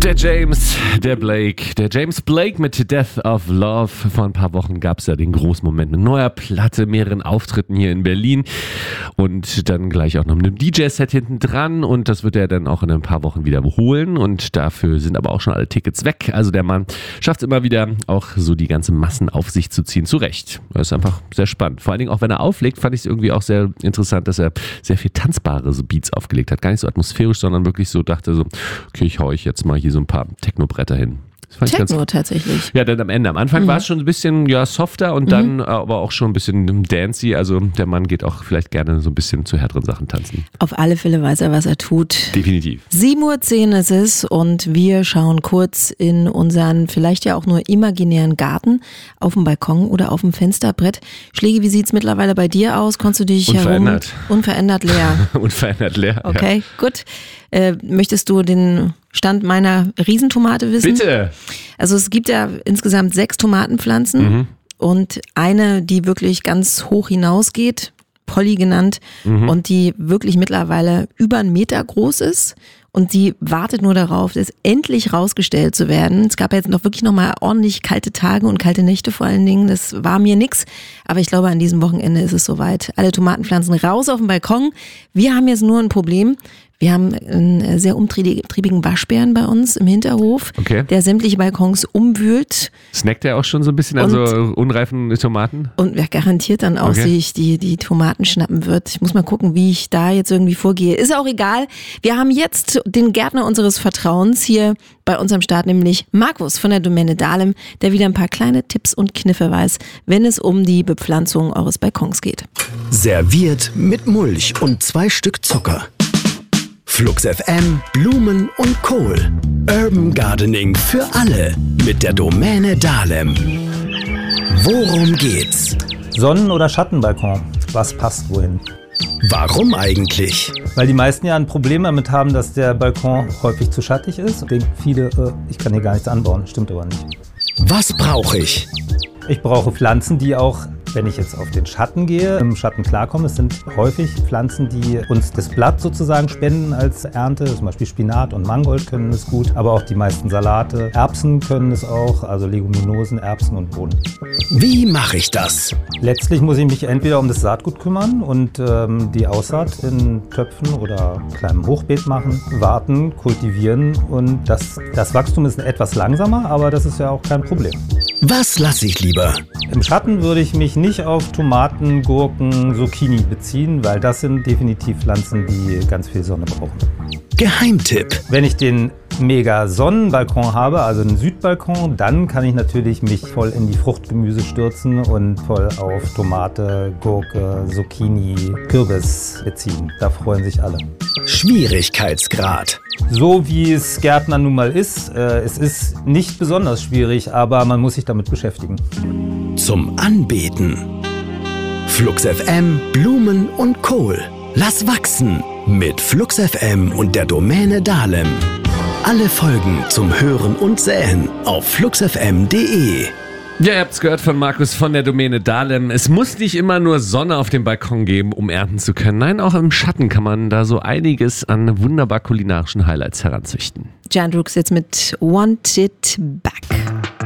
Der James, der Blake, der James Blake mit Death of Love. Vor ein paar Wochen gab es ja den großen Moment mit neuer Platte, mehreren Auftritten hier in Berlin und dann gleich auch noch mit einem DJ-Set hinten dran und das wird er dann auch in ein paar Wochen wieder holen und dafür sind aber auch schon alle Tickets weg. Also der Mann schafft es immer wieder, auch so die ganze Massen auf sich zu ziehen. Zu Recht. Das ist einfach sehr spannend. Vor allen Dingen auch, wenn er auflegt, fand ich es irgendwie auch sehr interessant, dass er sehr viel tanzbare so Beats aufgelegt hat. Gar nicht so atmosphärisch, sondern wirklich so dachte so, okay, ich hau euch jetzt mal hier so ein paar Techno-Bretter hin. Techno tatsächlich. Ja, dann am Ende. Am Anfang war es schon ein bisschen softer und dann aber auch schon ein bisschen dancy. Also der Mann geht auch vielleicht gerne so ein bisschen zu härteren Sachen tanzen. Auf alle Fälle weiß er, was er tut. Definitiv. 7:10 Uhr ist es und wir schauen kurz in unseren vielleicht ja auch nur imaginären Garten, auf dem Balkon oder auf dem Fensterbrett. Schlägi, wie sieht es mittlerweile bei dir aus? Konntest du dich unverändert leer? Unverändert leer. Okay, gut. Möchtest du den Stand meiner Riesentomate wissen? Bitte! Also es gibt ja insgesamt 6 Tomatenpflanzen und eine, die wirklich ganz hoch hinausgeht, Polly genannt, und die wirklich mittlerweile über 1 Meter groß ist. Und die wartet nur darauf, das endlich rausgestellt zu werden. Es gab ja jetzt wirklich noch mal ordentlich kalte Tage und kalte Nächte vor allen Dingen. Das war mir nix. Aber ich glaube, an diesem Wochenende ist es soweit. Alle Tomatenpflanzen raus auf den Balkon. Wir haben jetzt nur ein Problem. Wir haben einen sehr umtriebigen Waschbären bei uns im Hinterhof, der sämtliche Balkons umwühlt. Snackt er auch schon so ein bisschen an so unreifen Tomaten? Und wer garantiert dann auch sich die Tomaten schnappen wird. Ich muss mal gucken, wie ich da jetzt irgendwie vorgehe. Ist auch egal. Wir haben jetzt den Gärtner unseres Vertrauens hier bei uns am Start, nämlich Markus von der Domäne Dahlem, der wieder ein paar kleine Tipps und Kniffe weiß, wenn es um die Bepflanzung eures Balkons geht. Serviert mit Mulch und 2 Stück Zucker. Flux FM, Blumen und Kohl. Urban Gardening für alle mit der Domäne Dahlem. Worum geht's? Sonnen- oder Schattenbalkon? Was passt wohin? Warum eigentlich? Weil die meisten ja ein Problem damit haben, dass der Balkon häufig zu schattig ist. Und denken viele, ich kann hier gar nichts anbauen. Stimmt aber nicht. Was brauche ich? Ich brauche Pflanzen, die auch, wenn ich jetzt auf den Schatten gehe, im Schatten klarkommen. Es sind häufig Pflanzen, die uns das Blatt sozusagen spenden als Ernte. Zum Beispiel Spinat und Mangold können es gut, aber auch die meisten Salate. Erbsen können es auch, also Leguminosen, Erbsen und Bohnen. Wie mache ich das? Letztlich muss ich mich entweder um das Saatgut kümmern und die Aussaat in Töpfen oder kleinem Hochbeet machen, warten, kultivieren und das Wachstum ist etwas langsamer, aber das ist ja auch kein Problem. Was lasse ich lieber? Im Schatten würde ich mich nicht auf Tomaten, Gurken, Zucchini beziehen, weil das sind definitiv Pflanzen, die ganz viel Sonne brauchen. Geheimtipp. Wenn ich den Mega-Sonnenbalkon habe, also einen Südbalkon, dann kann ich natürlich mich voll in die Fruchtgemüse stürzen und voll auf Tomate, Gurke, Zucchini, Kürbis beziehen. Da freuen sich alle. Schwierigkeitsgrad. So wie es Gärtner nun mal ist, es ist nicht besonders schwierig, aber man muss sich damit beschäftigen. Zum Anbeten. Flux FM, Blumen und Kohl. Lass wachsen mit Flux FM und der Domäne Dahlem. Alle Folgen zum Hören und Säen auf fluxfm.de. Ja, ihr habt es gehört von Markus von der Domäne Dahlem. Es muss nicht immer nur Sonne auf dem Balkon geben, um ernten zu können. Nein, auch im Schatten kann man da so einiges an wunderbar kulinarischen Highlights heranzüchten. Jan Brooks jetzt mit Want It Back.